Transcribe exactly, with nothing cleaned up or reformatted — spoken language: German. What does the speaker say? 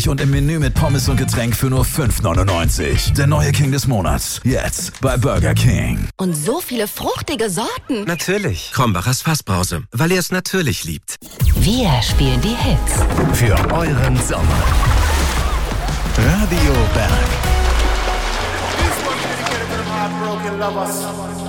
Und im Menü mit Pommes und Getränk für nur fünf neunundneunzig. Der neue King des Monats. Jetzt bei Burger King. Und so viele fruchtige Sorten. Natürlich. Krombacher Fassbrause, weil er es natürlich liebt. Wir spielen die Hits. Für euren Sommer. Radio Berg.